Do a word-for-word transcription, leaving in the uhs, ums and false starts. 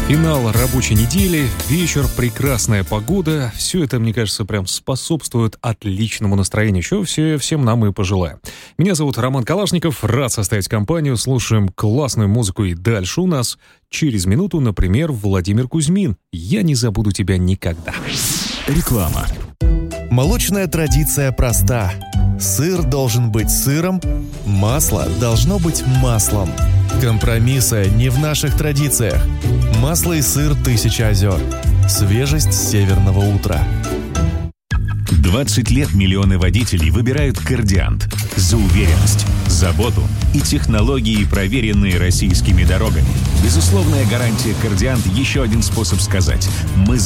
Финал рабочей недели, вечер, прекрасная погода. Все это, мне кажется, прям способствует отличному настроению. Еще все, всем нам и пожелаем. Меня зовут Роман Калашников. Рад составить компанию. Слушаем классную музыку. И дальше у нас через минуту, например, Владимир Кузьмин. «Я не забуду тебя никогда». Реклама. Молочная традиция проста. Сыр должен быть сыром, масло должно быть маслом. Компромиссы не в наших традициях. Масло и сыр «Тысяча озер». Свежесть северного утра. двадцать лет миллионы водителей выбирают «Кордиант» за уверенность, заботу и технологии, проверенные российскими дорогами. Безусловная гарантия «Кордиант» — еще один способ сказать: мы